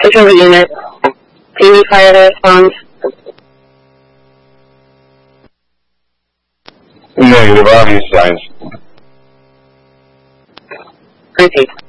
Control the unit. Any fire response? Negative, obvious signs. Repeat.